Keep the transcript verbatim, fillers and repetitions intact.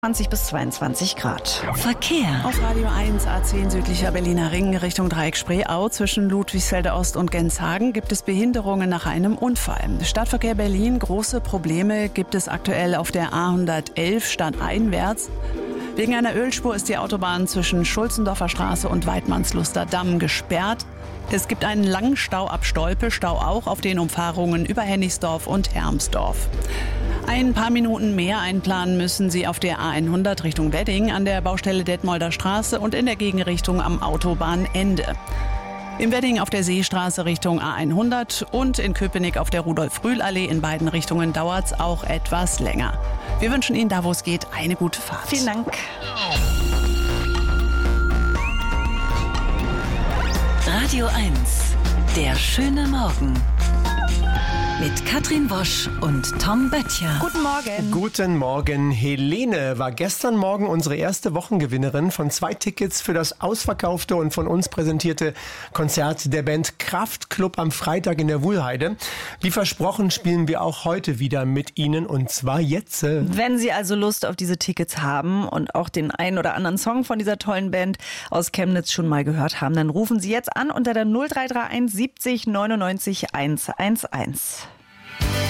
zwanzig bis zweiundzwanzig Grad. Verkehr. Auf Radio eins A zehn südlicher Berliner Ring Richtung Dreieck-Spreeau zwischen Ludwigsfelde Ost und Genshagen gibt es Behinderungen nach einem Unfall. Stadtverkehr Berlin, große Probleme gibt es aktuell auf der A hundertelf stadteinwärts. Wegen einer Ölspur ist die Autobahn zwischen Schulzendorfer Straße und Weidmannsluster Damm gesperrt. Es gibt einen langen Stau ab Stolpe, Stau auch auf den Umfahrungen über Hennigsdorf und Hermsdorf. Ein paar Minuten mehr einplanen müssen Sie auf der A hundert Richtung Wedding, an der Baustelle Detmolder Straße und in der Gegenrichtung am Autobahnende. Im Wedding auf der Seestraße Richtung A hundert und in Köpenick auf der Rudolf-Rühl-Allee. In beiden Richtungen dauert es auch etwas länger. Wir wünschen Ihnen da, wo es geht, eine gute Fahrt. Vielen Dank. Radio eins, der schöne Morgen. Mit Katrin Wosch und Tom Böttcher. Guten Morgen. Guten Morgen. Helene war gestern Morgen unsere erste Wochengewinnerin von zwei Tickets für das ausverkaufte und von uns präsentierte Konzert der Band Kraftklub am Freitag in der Wuhlheide. Wie versprochen spielen wir auch heute wieder mit Ihnen und zwar jetzt. Wenn Sie also Lust auf diese Tickets haben und auch den einen oder anderen Song von dieser tollen Band aus Chemnitz schon mal gehört haben, dann rufen Sie jetzt an unter der null drei drei eins siebzig neunundneunzig hundertundzehn.